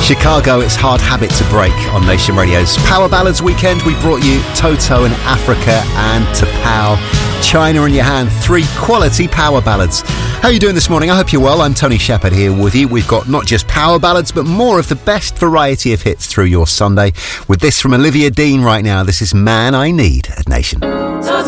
Chicago, it's Hard Habit to Break on Nation Radio's Power Ballads Weekend. We brought you Toto and Africa and T'Pau, China in Your Hand, 3 quality power ballads. How are you doing this morning? I hope you're well. I'm Tony Shepherd here with you. We've got not just power ballads, but more of the best variety of hits through your Sunday. With this from Olivia Dean right now, this is Man I Need at Nation.